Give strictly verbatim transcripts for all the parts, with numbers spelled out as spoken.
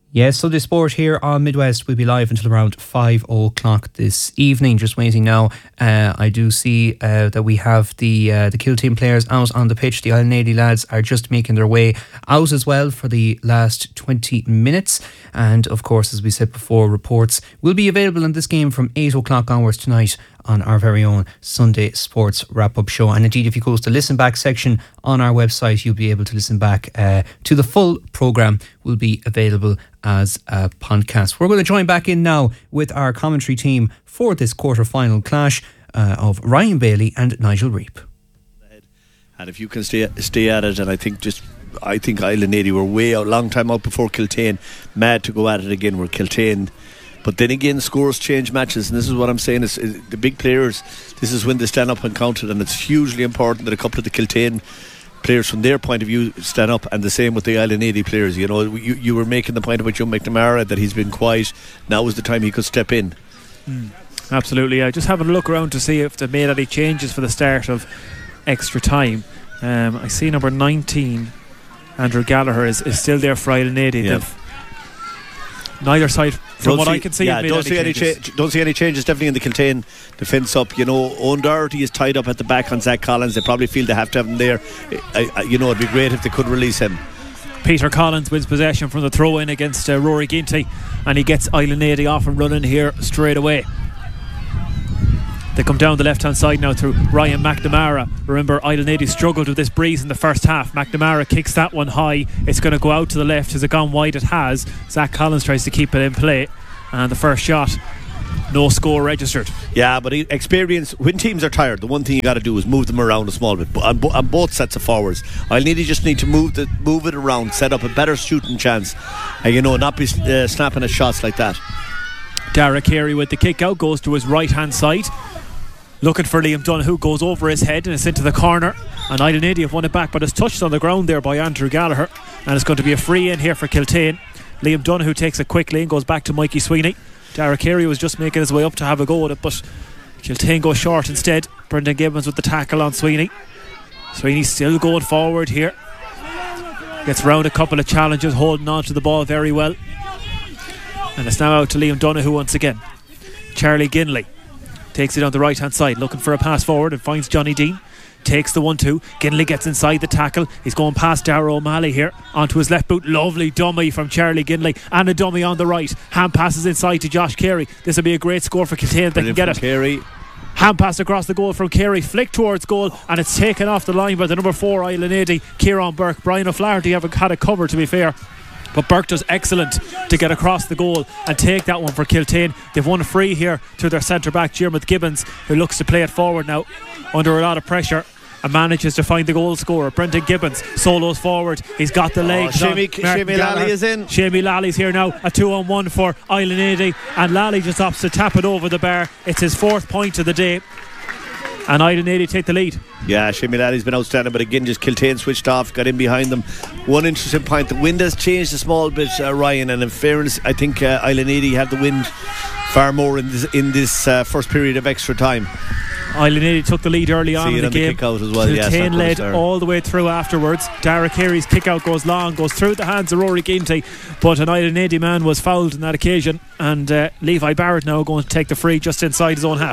Yes, Sunday Sport here on Midwest will be live until around five o'clock this evening. Just waiting now. Uh, I do see uh, that we have the uh, the Kilteen players out on the pitch. The Island lads are just making their way out as well for the last twenty minutes. And of course, as we said before, reports will be available on this game from eight o'clock onwards tonight on our very own Sunday Sports Wrap-Up Show. And indeed, if you go to the Listen Back section on our website, you'll be able to listen back uh, to the full programme. Will be available as a podcast. We're going to join back in now with our commentary team for this quarter-final clash uh, of Ryan Bailey and Nigel Reap. And if you can stay stay at it, and I think just I think Island eighty were way out, long time out before Kilteen, mad to go at it again. We're Kilteen. But then again, scores change matches, and this is what I'm saying, is, is the big players, this is when they stand up and count it, and it's hugely important that a couple of the Kilteen players from their point of view stand up, and the same with the Island eighty players. You know, you, you were making the point about Joe McNamara that he's been quiet. Now is the time he could step in. Mm, absolutely. Yeah. Just having a look around to see if they made any changes for the start of extra time. Um, I see number nineteen, Andrew Gallagher, is, is still there for Island eighty. Yep. Neither side, from don't what see, I can see, yeah, made don't any see any changes. cha- don't see any changes. Definitely in the Kilteen defence up. You know, Owen Doherty is tied up at the back on Zach Collins. They probably feel they have to have him there. I, I, you know, it'd be great if they could release him. Peter Collins wins possession from the throw-in against uh, Rory Ginty, and he gets Island eighty off and running here straight away. They come down the left-hand side now through Ryan McNamara. Remember, Island eighty struggled with this breeze in the first half. McNamara kicks that one high. It's going to go out to the left. Has it gone wide? It has. Zach Collins tries to keep it in play. And the first shot, no score registered. Yeah, but experience, when teams are tired, the one thing you got to do is move them around a small bit on, bo- on both sets of forwards. Island eighty just need to move the, move it around, set up a better shooting chance, and you know, not be uh, snapping at shots like that. Dara Carey with the kick out goes to his right hand side, looking for Liam Donoghue, goes over his head and it's into the corner, and Island eighty have won it back, but it's touched on the ground there by Andrew Gallagher, and it's going to be a free in here for Kilteen. Liam Donoghue takes it quickly and goes back to Mikey Sweeney. Dara Carey was just making his way up to have a go at it, but Kilteen goes short instead. Brendan Gibbons with the tackle on Sweeney. Sweeney's still going forward here, gets round a couple of challenges, holding on to the ball very well, and it's now out to Liam Donoghue once again. Charlie Ginley takes it on the right hand side, looking for a pass forward, and finds Johnny Dean. Takes the one two. Ginley gets inside the tackle. He's going past Darragh O'Malley here onto his left boot. Lovely dummy from Charlie Ginley, and a dummy on the right. Hand passes inside to Josh Carey. This will be a great score for Kilteen if they can get it. Carey. Hand pass across the goal from Carey, flick towards goal, and it's taken off the line by the number four Island eighty, Kieran Burke. Brian O'Flaherty haven't had a cover, to be fair, but Burke does excellent to get across the goal and take that one for Kilteen. They've won a free here to their centre back Jermith Gibbons, who looks to play it forward now under a lot of pressure and manages to find the goal scorer. Brendan Gibbons solos forward. He's got the legs. Oh, Shamie Lally is in. Shamie Lally's here now. A two on one for Island eighty, and Lally just opts to tap it over the bar. It's his fourth point of the day, and Island eighty take the lead. Yeah, Shamie Lally's been outstanding, but again, just Kilteen switched off, got in behind them. One interesting point, the wind has changed a small bit, uh, Ryan, and in fairness, I think uh, Island eighty had the wind far more in this, in this uh, first period of extra time. Island eighty took the lead early on See in the on game. The kick out as well. Kilteen yeah, led all the way through afterwards. Dara Carey's kick out goes long, goes through the hands of Rory Ginty, but an Island eighty man was fouled on that occasion, and uh, Levi Barrett now going to take the free just inside his own half.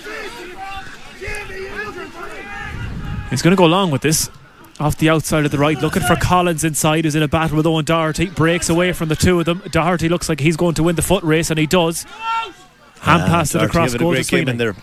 He's going to go long with this off the outside of the right, looking for Collins inside, who's in a battle with Owen Doherty. Breaks away from the two of them. Doherty looks like he's going to win the foot race, and he does. Hand yeah, pass it across goal to Sweeney. There.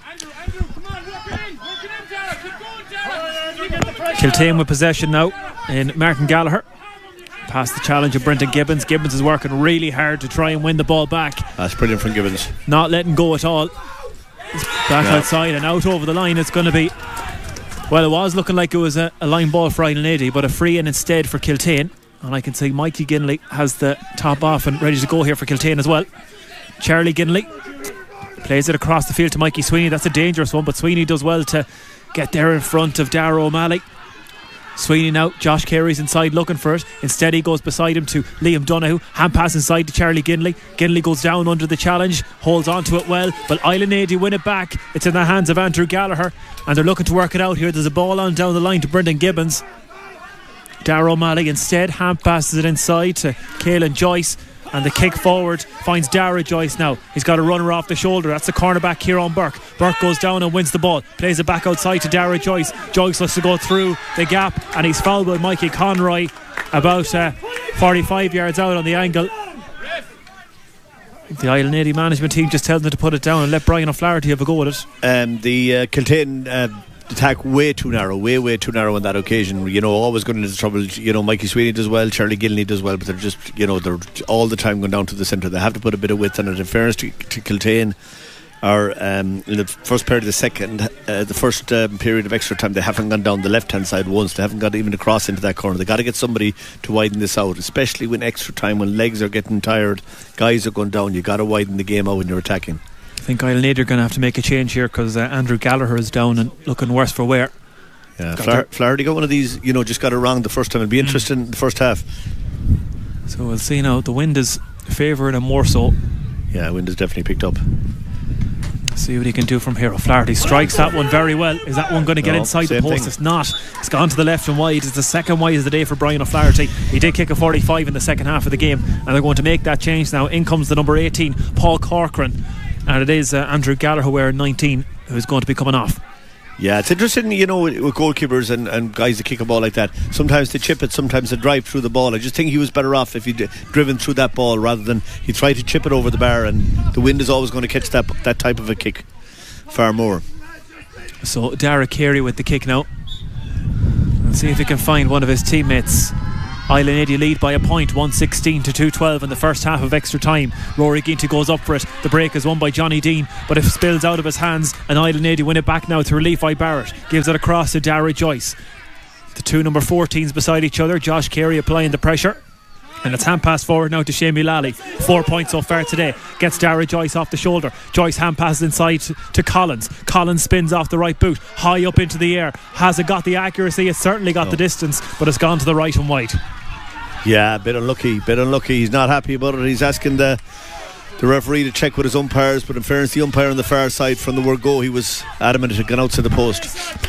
Kilteen with possession now in Martin Gallagher. Past the challenge of Brendan Gibbons. Gibbons is working really hard to try and win the ball back. That's brilliant from Gibbons. Not letting go at all. It's back yeah. outside and out over the line. It's going to be, well, it was looking like it was a, a line ball for Island eighty, but a free in instead for Kilteen. And I can see Mikey Ginley has the top off and ready to go here for Kilteen as well. Charlie Ginley plays it across the field to Mikey Sweeney. That's a dangerous one, but Sweeney does well to get there in front of Darragh O'Malley. Sweeney now, Josh Carey's inside looking for it. Instead he goes beside him to Liam Donoghue. Hand pass inside to Charlie Ginley. Ginley goes down under the challenge, holds on to it well, but Island eighty win it back. It's in the hands of Andrew Gallagher, and they're looking to work it out here. There's a ball on down the line to Brendan Gibbons. Darragh O'Malley instead hand passes it inside to Caelan Joyce. And the kick forward finds Dara Joyce now. He's got a runner off the shoulder. That's the cornerback Kieran Burke. Burke goes down and wins the ball. Plays it back outside to Dara Joyce. Joyce looks to go through the gap, and he's fouled by Mikey Conroy about uh, forty-five yards out on the angle. The Island eighty management team just tells them to put it down and let Brian O'Flaherty have a go at it. Um, the uh, Kiltane uh, attack way too narrow, way, way too narrow on that occasion. You know, always going into trouble. You know, Mikey Sweeney does well, Charlie Gilney does well, but they're just, you know, they're all the time going down to the centre. They have to put a bit of width on it. In fairness to, to Kiltane, or um, in the first period of the second, uh, the first um, period of extra time, they haven't gone down the left-hand side once. They haven't got even across into that corner. They got to get somebody to widen this out, especially when extra time, when legs are getting tired, guys are going down. You got to widen the game out when you're attacking. I think Island eighty are going to have to make a change here because uh, Andrew Gallagher is down and looking worse for wear. Yeah, Flaher- Flaherty got one of these, you know, just got it wrong the first time. It'll be interesting mm. in the first half. So we'll see now. The wind is favouring him more so. Yeah, wind has definitely picked up. See what he can do from here. O'Flaherty strikes that one very well. Is that one going to get no, inside the post? Thing. It's not. It's gone to the left and wide. It's the second wide of the day for Brian O'Flaherty. He did kick a forty-five in the second half of the game, and they're going to make that change now. In comes the number eighteen, Paul Corcoran, and it is uh, Andrew Gallagher wearing nineteen who's going to be coming off. Yeah, it's interesting, you know, with goalkeepers and, and guys that kick a ball like that. Sometimes they chip it, sometimes they drive through the ball. I just think he was better off if he'd driven through that ball rather than he tried to chip it over the bar, and the wind is always going to catch that that type of a kick far more. So Dara Carey with the kick now. Let's see if he can find one of his teammates. Island eighty lead by a point, one sixteen to two twelve in the first half of extra time. Rory Ginty goes up for it. The break is won by Johnny Dean, but it spills out of his hands, and Island eighty win it back now through Levi Barrett. Gives it across to Dara Joyce. The two number fourteens beside each other. Josh Carey applying the pressure. And it's hand pass forward now to Shamie Lally. Four points so far today. Gets Dara Joyce off the shoulder. Joyce hand passes inside to, to Collins. Collins spins off the right boot, high up into the air. Has it got the accuracy? It's certainly got no. the distance, but it's gone to the right and wide. Yeah, a bit unlucky, bit unlucky. He's not happy about it. He's asking the the referee to check with his umpires, but in fairness, the umpire on the far side from the word go, he was adamant it had gone outside the post.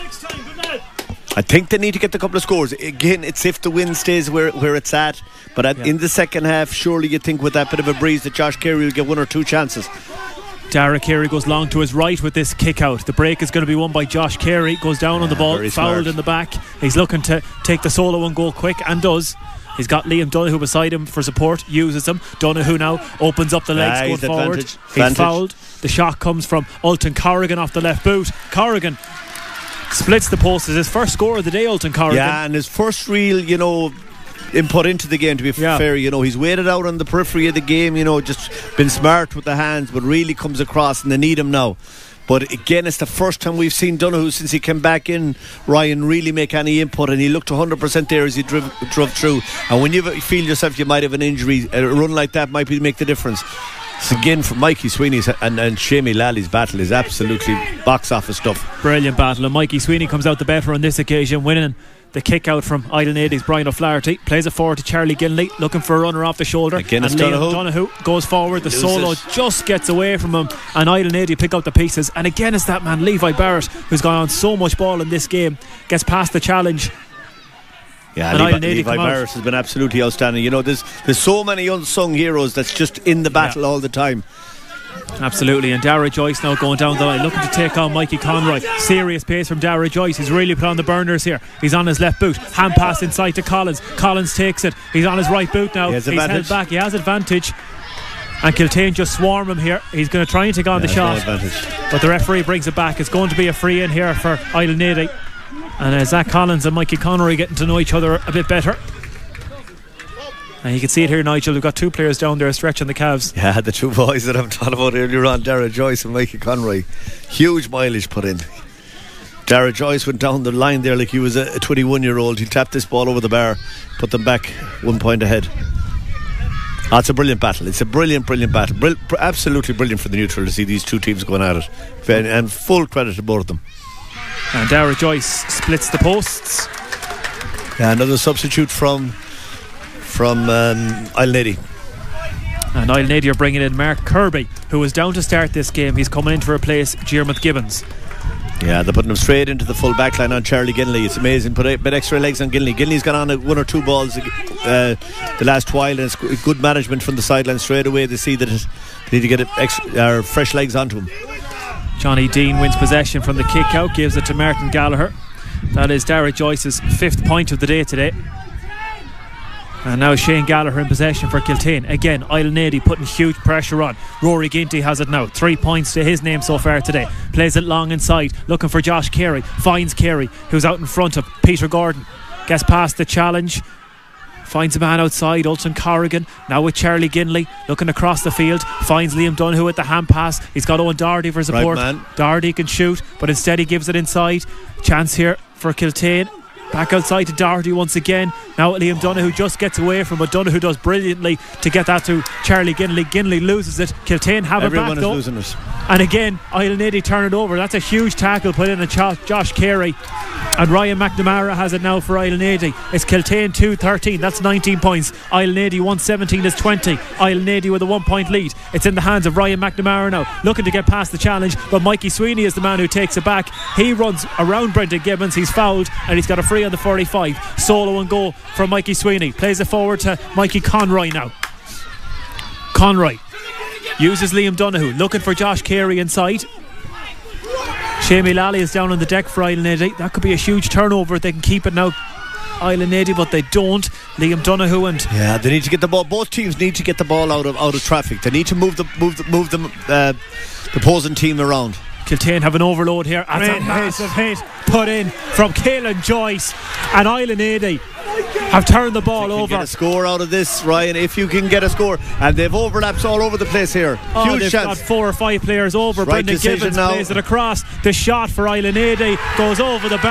I think they need to get the couple of scores. Again, it's if the wind stays where, where it's at, but at, yeah. in the second half, surely you think with that bit of a breeze that Josh Carey will get one or two chances. Dara Carey goes long to his right with this kick out. The break is going to be won by Josh Carey. Goes down yeah, on the ball, fouled smart. in the back. He's looking to take the solo and go quick, and does. He's got Liam Donoghue beside him for support, uses him. Donoghue now opens up the legs ah, going forward. Advantage. He's advantage. fouled. The shot comes from Ulton Corrigan off the left boot. Corrigan splits the post. It's his first score of the day, Ulton Corrigan. Yeah, and his first real, you know, input into the game, to be yeah. fair. You know, he's waited out on the periphery of the game, you know, just been smart with the hands, but really comes across, and they need him now. But again, it's the first time we've seen Donoghue since he came back in, Ryan, really make any input, and he looked one hundred percent there as he drove, drove through. And when you feel yourself you might have an injury, a run like that might be make the difference. So again, for Mikey Sweeney's and, and Shamie Lally's battle is absolutely box office stuff. Brilliant battle, and Mikey Sweeney comes out the better on this occasion, winning the kick out from Island eighty's Brian O'Flaherty. Plays it forward to Charlie Gilney, looking for a runner off the shoulder. Again, and Liam Donoghue goes forward. The Loses. solo just gets away from him, and Island eighty pick up the pieces. And again, it's that man Levi Barrett, who's gone on so much ball in this game, gets past the challenge. Yeah, Levi, Levi Barrett has been absolutely outstanding. You know, there's there's so many unsung heroes that's just in the battle yeah. all the time. Absolutely, and Dara Joyce now going down the line, looking to take on Mikey Conroy. Serious pace from Dara Joyce. He's really put on the burners here. He's on his left boot, hand pass inside to Collins. Collins takes it. He's on his right boot now. He has He's advantage. held back. He has advantage. And Kiltane just swarm him here. He's going to try and take on yeah, the shot, no but the referee brings it back. It's going to be a free in here for Island eighty. And uh, Zach Collins and Mikey Conroy getting to know each other a bit better. And you can see it here, Nigel. We've got two players down there stretching the calves. Yeah, the two boys that I'm talking about earlier on, Dara Joyce and Mikey Conroy. Huge mileage put in. Dara Joyce went down the line there like he was a twenty-one year old. He tapped this ball over the bar, put them back one point ahead. That's oh, a brilliant battle. It's a brilliant, brilliant battle. Brill- absolutely brilliant for the neutral to see these two teams going at it. And, and full credit to both of them. And Dara Joyce splits the posts. Yeah, another substitute from from um, Island eighty. And Island eighty are bringing in Mark Kirby, who was down to start this game. He's coming in to replace Jermouth Gibbons. Yeah, they're putting him straight into the full back line on Charlie Ginley. It's amazing. Put a bit extra legs on Ginley. Ginley's got on a, one or two balls uh, the last while, and it's good management from the sideline straight away. They see that it, they need to get extra, uh, fresh legs onto him. Johnny Dean wins possession from the kick out, gives it to Martin Gallagher. That is Dara Joyce's fifth point of the day today. And now Shane Gallagher in possession for Kiltane. Again, Island Nady putting huge pressure on. Rory Ginty has it now. Three points to his name so far today. Plays it long inside, looking for Josh Carey. Finds Carey, who's out in front of Peter Gordon. Gets past the challenge. Finds a man outside, Ulton Corrigan. Now with Charlie Ginley, looking across the field. Finds Liam Donoghue at the hand pass. He's got Owen Doherty for support. Right, man. Doherty can shoot, but instead he gives it inside. Chance here for Kiltane. Back outside to Doherty once again. Now Liam Donoghue just gets away from it. Donoghue does brilliantly to get that to Charlie Ginley. Ginley loses it. Kiltane have Everyone it back is though. losing it. And again, Island Nady turn it over. That's a huge tackle put in a Josh, Josh Carey. And Ryan McNamara has it now for Island Nady. It's Kiltane two thirteen. That's nineteen points. Island Nady one seventeen is twenty. Island Nady with a one point lead. It's in the hands of Ryan McNamara now, looking to get past the challenge, but Mikey Sweeney is the man who takes it back. He runs around Brendan Gibbons. He's fouled and he's got a free on the forty-five. Solo and goal from Mikey Sweeney. Plays it forward to Mikey Conroy now. Conroy uses Liam Donoghue, looking for Josh Carey inside. Shamie Lally is down on the deck for Island Nady. That could be a huge turnover if they can keep it now, Island Nady, but they don't. Liam Donoghue and yeah, they need to get the ball. Both teams need to get the ball out of out of traffic. They need to move the move the move them uh, the opposing team around. Kiltane have an overload here. That's a massive hit put in from Caelan Joyce, and Island Nady have turned the ball if you over. Can get a score out of this, Ryan. If you can get a score, and they've overlaps all over the place here. Oh, Huge they've chance. got four or five players over. Right Brendan Gibbons now. plays it across. The shot for Island Nady goes over the bar.